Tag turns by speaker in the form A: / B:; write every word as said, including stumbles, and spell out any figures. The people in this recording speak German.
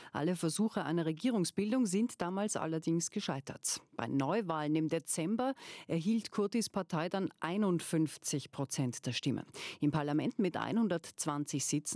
A: Alle Versuche einer Regierungsbildung sind damals allerdings gescheitert. Bei Neuwahlen im Dezember erhielt Kurtis Partei dann einundfünfzig Prozent der Stimmen. Im Parlament mit hundertzwanzig Sitzen